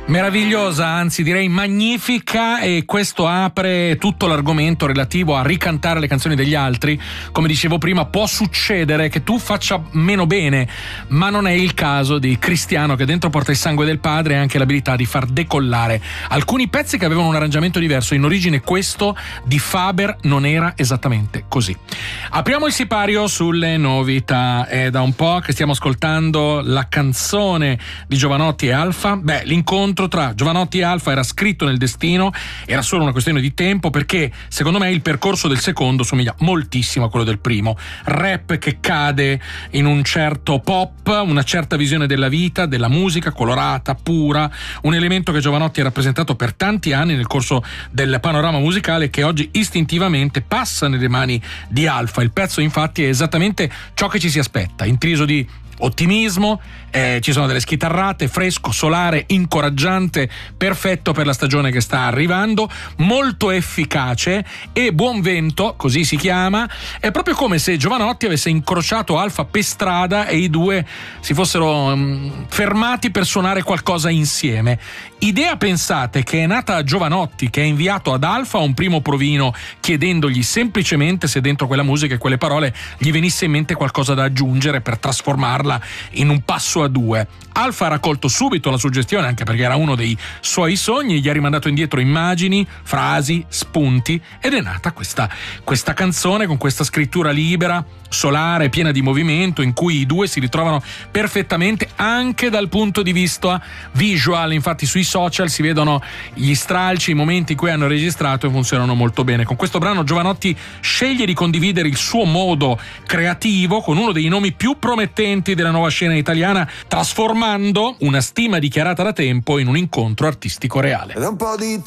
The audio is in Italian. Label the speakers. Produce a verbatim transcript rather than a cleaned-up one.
Speaker 1: Meravigliosa, anzi direi magnifica, e questo apre tutto l'argomento relativo a ricantare le canzoni degli altri. Come dicevo prima, può succedere che tu faccia meno bene, ma non è il caso di Cristiano, che dentro porta il sangue del padre e anche l'abilità di far decollare alcuni pezzi che avevano un arrangiamento diverso. In origine questo di Faber non era esattamente così. Apriamo il sipario sulle novità. È da un po' che stiamo ascoltando la canzone di Jovanotti e Alfa. Beh, l'incontro tra Jovanotti e Alfa era scritto nel destino, era solo una questione di tempo, perché secondo me il percorso del secondo somiglia moltissimo a quello del primo. Rap che cade in un certo pop, una certa visione della vita, della musica colorata, pura, un elemento che Jovanotti ha rappresentato per tanti anni nel corso del panorama musicale, che oggi istintivamente passa nelle mani di Alfa. Il pezzo infatti è esattamente ciò che ci si aspetta, intriso di ottimismo, eh, ci sono delle schitarrate, fresco, solare, incoraggiante, perfetto per la stagione che sta arrivando, molto efficace, e Buon Vento, così si chiama. È proprio come se Jovanotti avesse incrociato Alfa per strada e i due si fossero um, fermati per suonare qualcosa insieme. Idea, pensate, che è nata a Jovanotti, che ha inviato ad Alfa un primo provino chiedendogli semplicemente se dentro quella musica e quelle parole gli venisse in mente qualcosa da aggiungere per trasformarla in un passo a due. Alfa ha raccolto subito la suggestione, anche perché era uno dei suoi sogni, gli ha rimandato indietro immagini, frasi, spunti, ed è nata questa, questa canzone con questa scrittura libera, solare, piena di movimento, in cui i due si ritrovano perfettamente anche dal punto di vista visual. Infatti sui social si vedono gli stralci, i momenti in cui hanno registrato, e funzionano molto bene. Con questo brano Jovanotti sceglie di condividere il suo modo creativo con uno dei nomi più promettenti della nuova scena italiana, trasformando una stima dichiarata da tempo in un incontro artistico reale.
Speaker 2: Da un po' di